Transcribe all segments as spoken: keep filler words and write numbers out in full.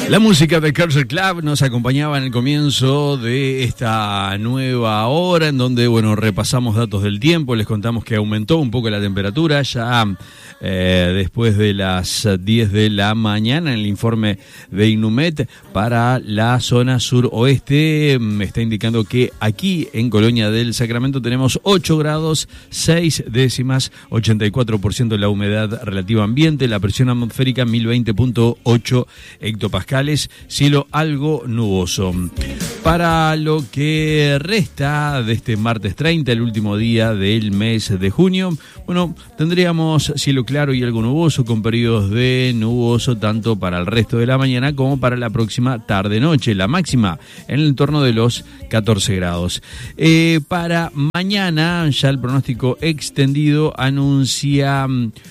La música de Culture Club nos acompañaba en el comienzo de esta nueva hora, en donde, bueno, repasamos datos del tiempo, les contamos que aumentó un poco la temperatura ya eh, después de las diez de la mañana en el informe de Inumet para la zona suroeste. Está indicando que aquí en Colonia del Sacramento tenemos ocho grados, seis décimas, ochenta y cuatro por ciento de la humedad relativa ambiente, la presión atmosférica mil veinte punto ocho hectopascales. Cielo algo nuboso. Para lo que resta de este martes treinta, el último día del mes de junio, bueno, tendríamos cielo claro y algo nuboso, con periodos de nuboso tanto para el resto de la mañana como para la próxima tarde-noche. La máxima en el entorno de los catorce grados. Eh, para mañana, ya el pronóstico extendido anuncia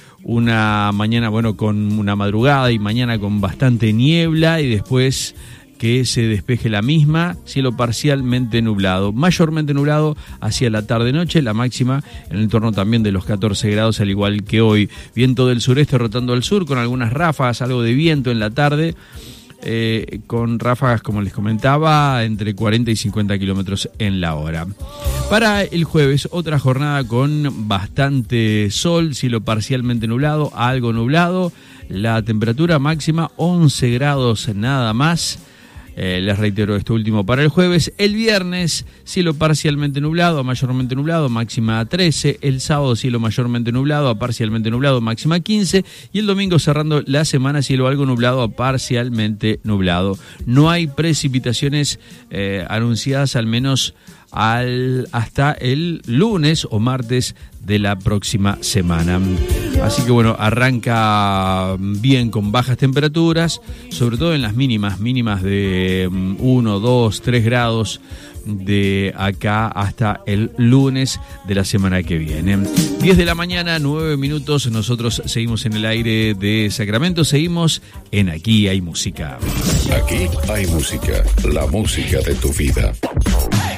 una mañana, bueno, con una madrugada y mañana con bastante niebla y después que se despeje la misma, cielo parcialmente nublado, mayormente nublado hacia la tarde-noche, la máxima en el entorno también de los catorce grados, al igual que hoy. Viento del sureste rotando al sur con algunas ráfagas, algo de viento en la tarde, eh, con ráfagas, como les comentaba, entre cuarenta y cincuenta kilómetros en la hora. Para el jueves, otra jornada con bastante sol, cielo parcialmente nublado, algo nublado, la temperatura máxima once grados nada más. Eh, les reitero esto último para el jueves. El viernes, cielo parcialmente nublado a mayormente nublado, máxima trece. El sábado, cielo mayormente nublado a parcialmente nublado, máxima quince. Y el domingo, cerrando la semana, cielo algo nublado a parcialmente nublado. No hay precipitaciones eh, anunciadas, al menos al hasta el lunes o martes de la próxima semana. Así que bueno, arranca bien con bajas temperaturas, sobre todo en las mínimas, mínimas de uno, dos, tres grados de acá hasta el lunes de la semana que viene. diez de la mañana, nueve minutos, nosotros seguimos en el aire de Sacramento, seguimos en Aquí Hay Música. Aquí hay música, la música de tu vida.